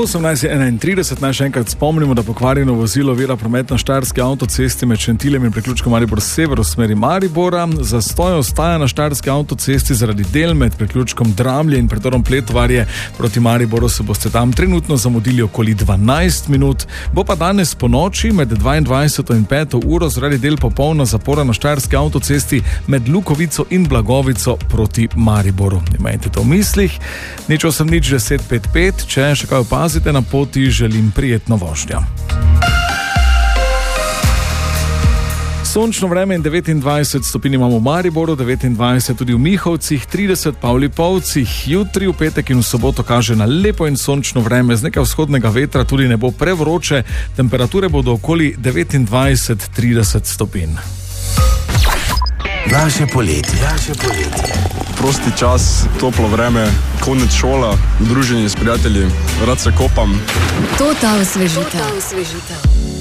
18:31 naj še enkrat spomnimo, da pokvarjeno vozilo ovira promet na štajerski avtocesti med Šentiljem in priključkom Maribor sever v smeri Maribora. Zastoj ostaja na štajerski avtocesti zaradi del med priključkom Dramlje in predorom Pletovarje. Proti Mariboru se boste tam trenutno zamudili okoli 12 minut. Bo pa danes po noči med 22 in 5 uro zaradi del popolna zapora na štajerski avtocesti med Lukovico in Blagovico proti Mariboru. Imajte to v mislih. Nič 8 nič 10 5 5. Če še kaj opazite na poti, želim prijetno vožnjo. Sončno vreme in 29 stopinj imamo v Mariboru, 29 tudi v Mihovcih, 30 pa v Lipovcih. Jutri, v petek in v soboto kaže na lepo in sončno vreme, z nekaj vzhodnega vetra, tudi ne bo prevroče, temperature bodo okoli 29-30 stopinj. Naše poletje. Prosti čas, toplo vreme, konec šola, druženje s prijatelji, rad se kopam. Total osvežitev.